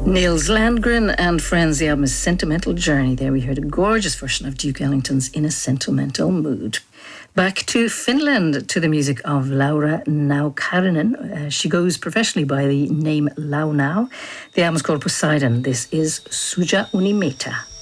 Nils Landgren and Friends, the album is Sentimental Journey. There we heard a gorgeous version of Duke Ellington's In a Sentimental Mood. Back to Finland, to the music of Laura Naukarinen. She goes professionally by the name Lau Now. The album is called Poseidon. This is Suja Unimeta.